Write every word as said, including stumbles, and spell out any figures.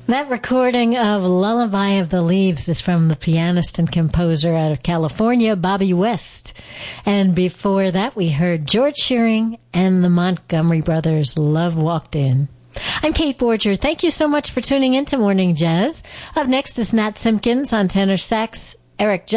That recording of Lullaby of the Leaves is from the pianist and composer out of California, Bobby West. And before that, we heard George Shearing and the Montgomery Brothers, Love Walked In. I'm Kate Borger. Thank you so much for tuning in to Morning Jazz. Up next is Nat Simpkins on tenor sax, Eric